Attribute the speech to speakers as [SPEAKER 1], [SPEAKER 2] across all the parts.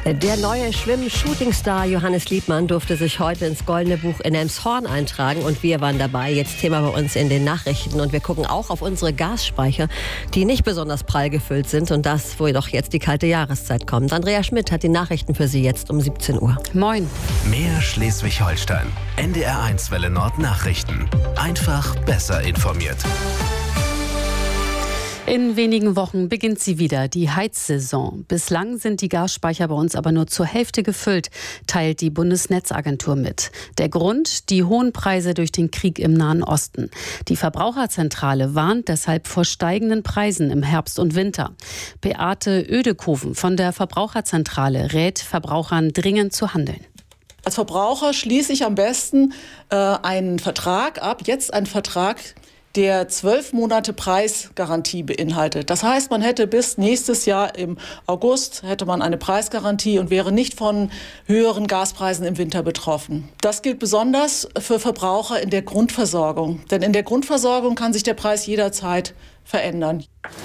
[SPEAKER 1] Der neue Schwimm-Shootingstar Johannes Liebmann durfte sich heute ins Goldene Buch in Elmshorn eintragen und wir waren dabei. Jetzt Thema bei uns in den Nachrichten und wir gucken auch auf unsere Gasspeicher, die nicht besonders prall gefüllt sind und das, wo doch jetzt die kalte Jahreszeit kommt. Andrea Schmidt hat die Nachrichten für Sie jetzt um 17 Uhr.
[SPEAKER 2] Moin.
[SPEAKER 3] Mehr Schleswig-Holstein. NDR1 Welle Nord Nachrichten. Einfach besser informiert.
[SPEAKER 2] In wenigen Wochen beginnt sie wieder, die Heizsaison. Bislang sind die Gasspeicher bei uns aber nur zur Hälfte gefüllt, teilt die Bundesnetzagentur mit. Der Grund? Die hohen Preise durch den Krieg im Nahen Osten. Die Verbraucherzentrale warnt deshalb vor steigenden Preisen im Herbst und Winter. Beate Oedekoven von der Verbraucherzentrale rät Verbrauchern dringend zu handeln.
[SPEAKER 4] Als Verbraucher schließe ich am besten einen Vertrag ab, jetzt einen Vertrag, der 12 Monate Preisgarantie beinhaltet. Das heißt, man hätte bis nächstes Jahr im August hätte man eine Preisgarantie und wäre nicht von höheren Gaspreisen im Winter betroffen. Das gilt besonders für Verbraucher in der Grundversorgung. Denn in der Grundversorgung kann sich der Preis jederzeit verändern.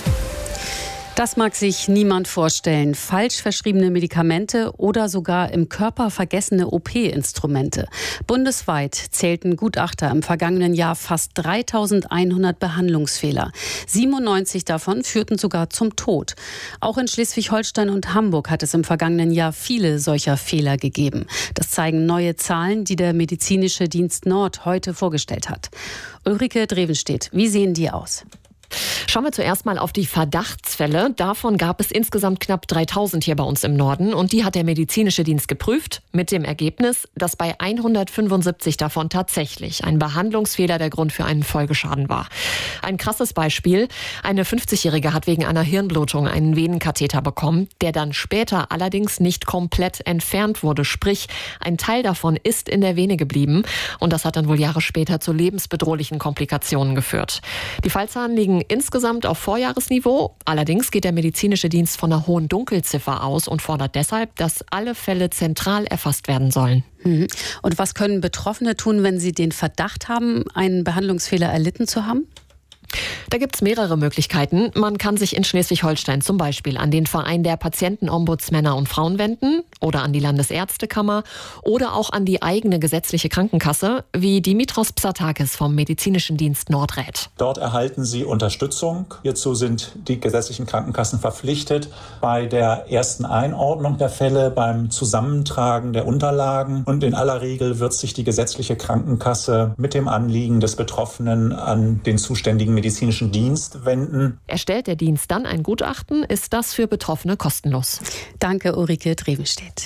[SPEAKER 2] Das mag sich niemand vorstellen. Falsch verschriebene Medikamente oder sogar im Körper vergessene OP-Instrumente. Bundesweit zählten Gutachter im vergangenen Jahr fast 3.100 Behandlungsfehler. 97 davon führten sogar zum Tod. Auch in Schleswig-Holstein und Hamburg hat es im vergangenen Jahr viele solcher Fehler gegeben. Das zeigen neue Zahlen, die der Medizinische Dienst Nord heute vorgestellt hat. Ulrike Drevenstedt, wie sehen die aus?
[SPEAKER 5] Schauen wir zuerst mal auf die Verdachtsfälle. Davon gab es insgesamt knapp 3.000 hier bei uns im Norden. Und die hat der Medizinische Dienst geprüft mit dem Ergebnis, dass bei 175 davon tatsächlich ein Behandlungsfehler der Grund für einen Folgeschaden war. Ein krasses Beispiel. Eine 50-Jährige hat wegen einer Hirnblutung einen Venenkatheter bekommen, der dann später allerdings nicht komplett entfernt wurde. Sprich, ein Teil davon ist in der Vene geblieben. Und das hat dann wohl Jahre später zu lebensbedrohlichen Komplikationen geführt. Die Fallzahlen liegen insgesamt auf Vorjahresniveau. Allerdings geht der Medizinische Dienst von einer hohen Dunkelziffer aus und fordert deshalb, dass alle Fälle zentral erfasst werden sollen.
[SPEAKER 2] Und was können Betroffene tun, wenn sie den Verdacht haben, einen Behandlungsfehler erlitten zu haben?
[SPEAKER 5] Da gibt es mehrere Möglichkeiten. Man kann sich in Schleswig-Holstein zum Beispiel an den Verein der Patientenombudsmänner und Frauen wenden oder an die Landesärztekammer oder auch an die eigene gesetzliche Krankenkasse, wie Dimitros Psatakis vom Medizinischen Dienst Nord rät.
[SPEAKER 6] Dort erhalten Sie Unterstützung. Hierzu sind die gesetzlichen Krankenkassen verpflichtet bei der ersten Einordnung der Fälle, beim Zusammentragen der Unterlagen. Und in aller Regel wird sich die gesetzliche Krankenkasse mit dem Anliegen des Betroffenen an den zuständigen medizinischen Dienst wenden.
[SPEAKER 5] Erstellt der Dienst dann ein Gutachten, ist das für Betroffene kostenlos.
[SPEAKER 2] Danke, Ulrike Drevenstedt.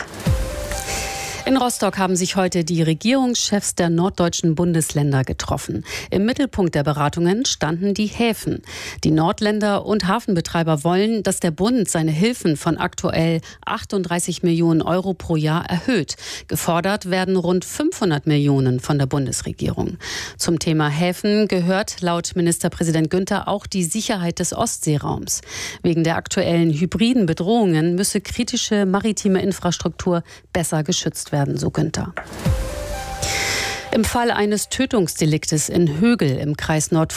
[SPEAKER 2] In Rostock haben sich heute die Regierungschefs der norddeutschen Bundesländer getroffen. Im Mittelpunkt der Beratungen standen die Häfen. Die Nordländer und Hafenbetreiber wollen, dass der Bund seine Hilfen von aktuell 38 Millionen Euro pro Jahr erhöht. Gefordert werden rund 500 Millionen von der Bundesregierung. Zum Thema Häfen gehört laut Ministerpräsident Günther auch die Sicherheit des Ostseeraums. Wegen der aktuellen hybriden Bedrohungen müsse kritische maritime Infrastruktur besser geschützt werden, so Günther. Im Fall eines Tötungsdeliktes in Högel im Kreis